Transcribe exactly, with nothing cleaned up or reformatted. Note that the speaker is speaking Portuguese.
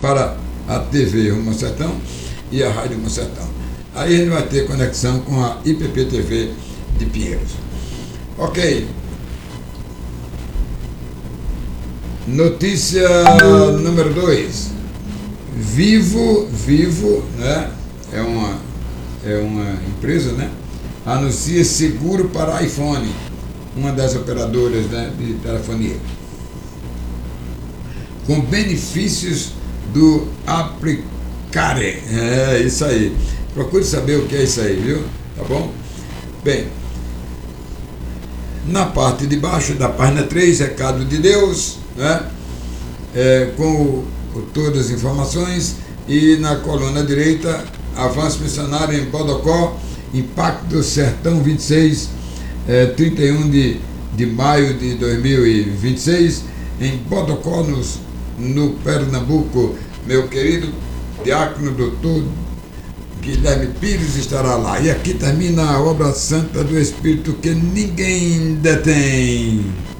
para a T V Rumo ao Sertão e a Rádio Rumo ao Sertão. Aí a gente vai ter conexão com a I P P T V de Pinheiros. Ok. Notícia número dois. Vivo, Vivo, né? É uma, é uma empresa, né? Anuncia seguro para iPhone, uma das operadoras, né, de telefonia, com benefícios do Applicare. É isso aí. Procure saber o que é isso aí, viu? Tá bom? Bem, na parte de baixo da página três, recado de Deus, né? É, com o, o, todas as informações, e na coluna direita, avanço missionário em Bodocó, Impacto do Sertão vinte e seis, é, trinta e um de, de maio de dois mil e vinte e seis, em Bodocó, nos, no Pernambuco. Meu querido diácono doutor Guilherme Pires estará lá. E aqui termina a obra santa do Espírito que ninguém detém.